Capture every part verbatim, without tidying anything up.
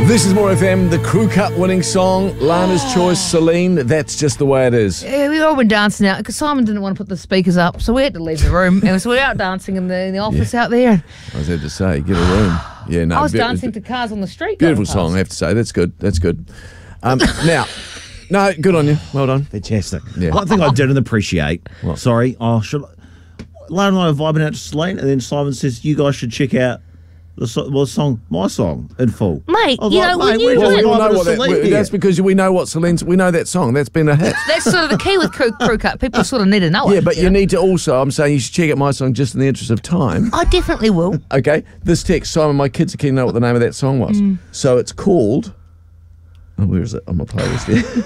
This is More F M, the Crew Cup winning song, Lana's Choice, Celine, That's Just the Way It Is. Yeah, we all went dancing out because Simon didn't want to put the speakers up, so we had to leave the room. And so we were out dancing in the, in the office yeah. out there. I was had to say, get a room. Yeah, no, I was be- dancing to cars on the street. Beautiful song, I have to say. That's good. That's good. Um, now, no, good on you. Well done. Fantastic. Yeah. One thing I didn't appreciate, What? sorry, oh, should I, Lana and I are vibing out to Celine, and then Simon says, you guys should check out the, so, well, the song, my song, in full. Mate, I was you like, know, when mate, you we're do just it- Well, we all vibing know to what that, Celine we- here. that's because we know what Celine's, we know that song. That's been a hit. That's sort of the key with Crew, crew Cup. People sort of need to know it. Yeah, but you need to also, I'm saying you should check out my song just in the interest of time. I definitely will. Okay, this text, Simon, my kids are keen to know what the name of that song was. Mm. So it's called, oh, where is it on my playlist there?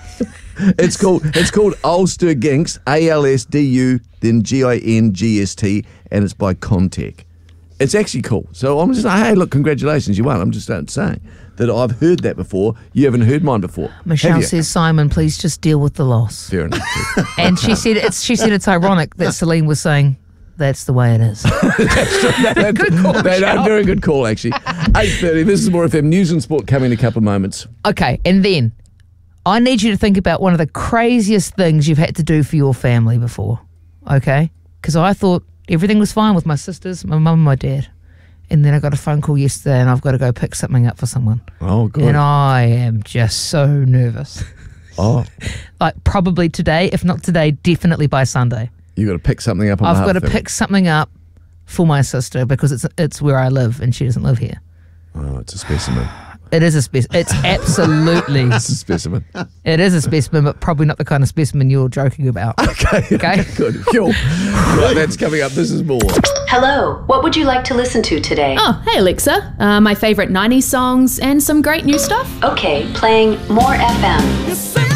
It's called It's called Ulster Ginks, A L S D U, then G I N G S T, and it's by Contec. It's actually cool. So I'm just like, hey, look, congratulations, you won. I'm just saying that I've heard that before. You haven't heard mine before. Michelle Have you? says, Simon, please just deal with the loss. Fair enough. too. And she said it's she said it's ironic that Celine was saying, that's the way it is. That's, Good call, that- Michelle. very good call, actually. eight thirty, this is More F M News and Sport coming in a couple of moments. Okay, and then I need you to think about one of the craziest things you've had to do for your family before, okay? Because I thought everything was fine with my sisters, my mum and my dad. And then I got a phone call yesterday and I've got to go pick something up for someone. Oh, good. And I am just so nervous. Oh, Like probably today, if not today, definitely by Sunday. you got to pick something up on I've behalf got to of family. pick something up for my sister because it's it's where I live and she doesn't live here. Oh, it's a specimen. It is a specimen. It's absolutely, It's a specimen. it is a specimen, but probably not the kind of specimen you're joking about. Okay. Okay. Good. Cool. Right, that's coming up. This is more. Hello, what would you like to listen to today? Oh, hey Alexa. Uh, my favourite nineties songs and some great new stuff. Okay, playing More F M.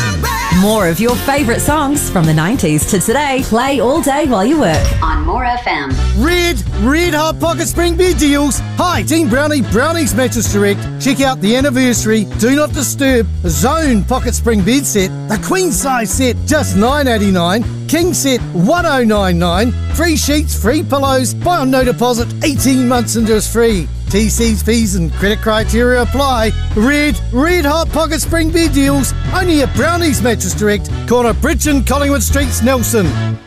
More of your favourite songs from the nineties to today. Play all day while you work. On More F M. Red, red hot pocket spring bed deals. Hi, Team Brownie, Brownie's Mattress Direct. Check out the anniversary Do Not Disturb Zone pocket spring bed set. The queen size set, just nine eighty-nine. King set, one oh nine nine. Free sheets, free pillows. Buy on no deposit, eighteen months into is free. T Cs, fees and credit criteria apply. Red, red hot pocket spring bed deals. Only at Brownie's Mattress Direct. Corner Bridgeton, Collingwood Streets, Nelson.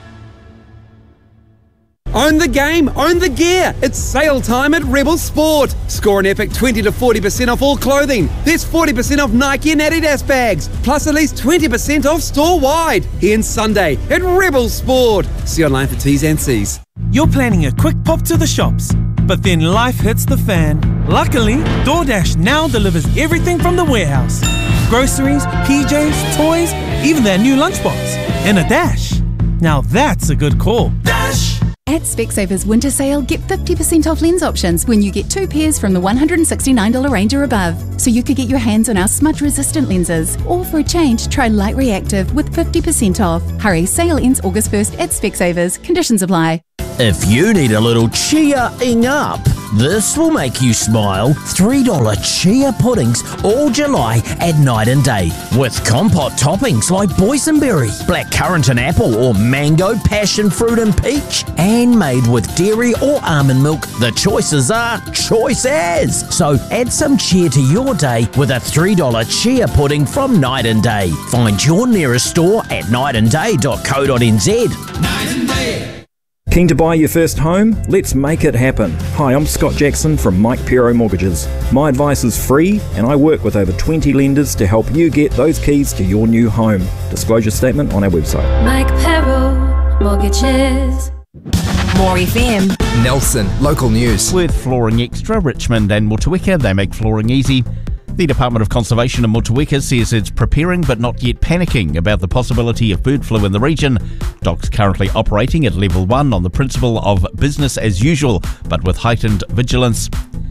Own the game, own the gear. It's sale time at Rebel Sport. Score an epic twenty to forty percent off all clothing. There's forty percent off Nike and Adidas bags, plus at least twenty percent off store-wide. Here Sunday at Rebel Sport. See online for T's and C's. You're planning a quick pop to the shops, but then life hits the fan. Luckily, DoorDash now delivers everything from the warehouse. Groceries, P Js, toys, even their new lunchbox. In a dash. Now that's a good call. Dash! At Specsavers Winter Sale, get fifty percent off lens options when you get two pairs from the one hundred sixty-nine dollars range or above. So you could get your hands on our smudge-resistant lenses. Or for a change, try Light Reactive with fifty percent off. Hurry, sale ends August first at Specsavers. Conditions apply. If you need a little cheer-ing up, this will make you smile. three dollar chia puddings all July at Night and Day. With compote toppings like boysenberry, blackcurrant and apple, or mango, passion fruit and peach. And made with dairy or almond milk, the choices are choice as. So add some cheer to your day with a three dollar chia pudding from Night and Day. Find your nearest store at night and day dot co dot n z. Night and Day. Keen to buy your first home? Let's make it happen. Hi, I'm Scott Jackson from Mike Pero Mortgages. My advice is free and I work with over twenty lenders to help you get those keys to your new home. Disclosure statement on our website. Mike Pero Mortgages. More F M. Nelson, local news. With Flooring Extra, Richmond and Motueka, they make flooring easy. The Department of Conservation in Motueka says it's preparing but not yet panicking about the possibility of bird flu in the region. D O C's currently operating at level one on the principle of business as usual, but with heightened vigilance.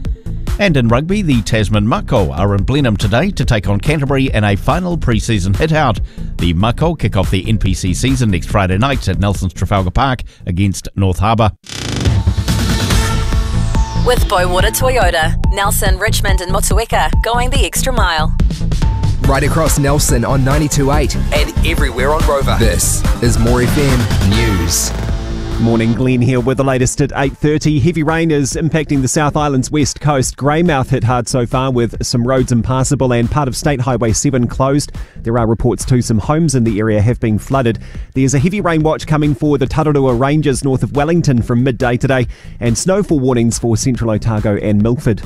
And in rugby, the Tasman Mako are in Blenheim today to take on Canterbury in a final pre-season hit-out. The Mako kick off the N P C season next Friday night at Nelson's Trafalgar Park against North Harbour. With Boywater Toyota, Nelson, Richmond and Motueka going the extra mile. Right across Nelson on ninety-two point eight and everywhere on Rover. This is More F M News. Morning, Glenn here with the latest at eight thirty. Heavy rain is impacting the South Island's west coast. Greymouth hit hard so far with some roads impassable and part of State Highway seven closed. There are reports too some homes in the area have been flooded. There's a heavy rain watch coming for the Tararua Ranges north of Wellington from midday today, and snowfall warnings for central Otago and Milford.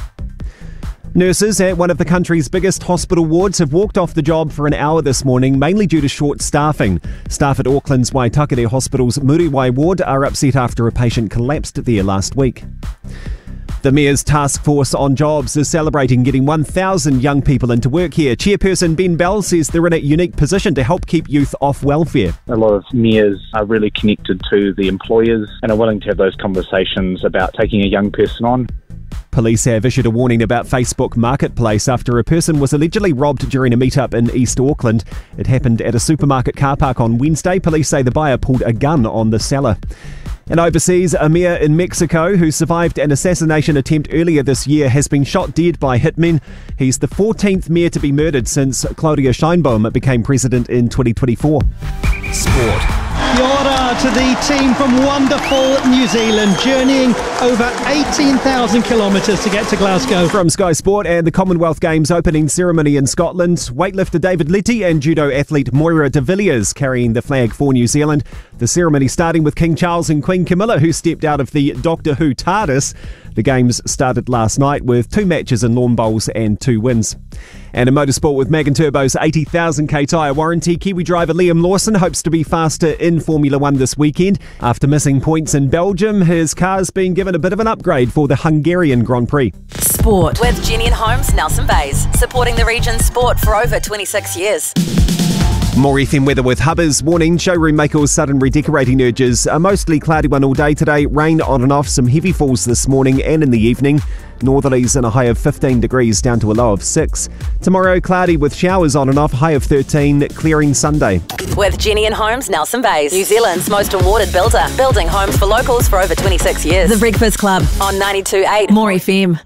Nurses at one of the country's biggest hospital wards have walked off the job for an hour this morning, mainly due to short staffing. Staff at Auckland's Waitakere Hospital's Muriwai ward are upset after a patient collapsed there last week. The Mayor's Task Force on Jobs is celebrating getting one thousand young people into work here. Chairperson Ben Bell says they're in a unique position to help keep youth off welfare. A lot of mayors are really connected to the employers and are willing to have those conversations about taking a young person on. Police have issued a warning about Facebook Marketplace after a person was allegedly robbed during a meet-up in East Auckland. It happened at a supermarket car park on Wednesday. Police say the buyer pulled a gun on the seller. And overseas, a mayor in Mexico who survived an assassination attempt earlier this year has been shot dead by hitmen. He's the fourteenth mayor to be murdered since Claudia Sheinbaum became president in twenty twenty-four. Sport. Kia ora to the team from wonderful New Zealand, journeying over eighteen thousand kilometres to get to Glasgow. From Sky Sport and the Commonwealth Games opening ceremony in Scotland, weightlifter David Letty and judo athlete Moira de Villiers carrying the flag for New Zealand. The ceremony starting with King Charles and Queen Camilla, who stepped out of the Doctor Who TARDIS. The Games started last night with two matches in lawn bowls and two wins. And in motorsport, with Magan Turbo's eighty thousand k tyre warranty, Kiwi driver Liam Lawson hopes to be faster in Formula One this weekend. After missing points in Belgium, his car's been given a bit of an upgrade for the Hungarian Grand Prix. Sport with Jenny and Holmes, Nelson Bays, supporting the region's sport for over twenty-six years. More F M weather with Hubbers. Warning, showroom makers sudden redecorating urges. A mostly cloudy one all day today. Rain on and off, some heavy falls this morning and in the evening. Northerlies and a high of fifteen degrees down to a low of six. Tomorrow, cloudy with showers on and off, high of thirteen, clearing Sunday. With Jenny and Holmes, Nelson Bays, New Zealand's most awarded builder, building homes for locals for over twenty-six years. The Breakfast Club on ninety-two point eight More F M.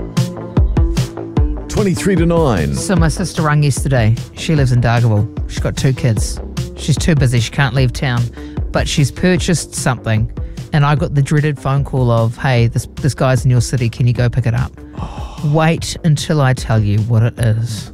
twenty-three to nine. So my sister rang yesterday. She lives in Dargaville. She's got two kids. She's too busy. She can't leave town. But she's purchased something. And I got the dreaded phone call of, hey, this this guy's in your city. Can you go pick it up? Wait until I tell you what it is.